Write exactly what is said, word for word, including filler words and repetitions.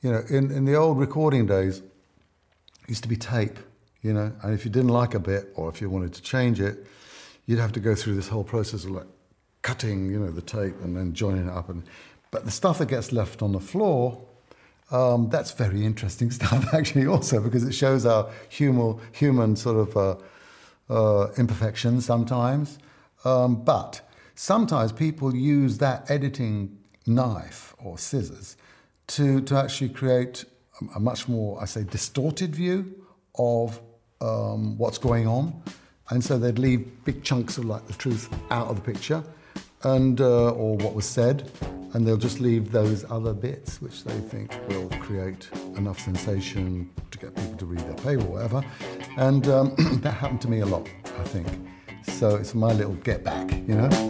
you know, in, in the old recording days, it used to be tape, you know, and if you didn't like a bit or if you wanted to change it, you'd have to go through this whole process of like cutting, you know, the tape and then joining it up. And but the stuff that gets left on the floor, um, that's very interesting stuff actually also, because it shows our human, human sort of uh, uh, imperfections sometimes. Um, but sometimes people use that editing knife or scissors to, to actually create a, a much more, I say, distorted view of um, what's going on. And so they'd leave big chunks of like the truth out of the picture and uh, or what was said, and they'll just leave those other bits which they think will create enough sensation to get people to read their paper or whatever. And um, that happened to me a lot, I think. So it's my little get back, you know?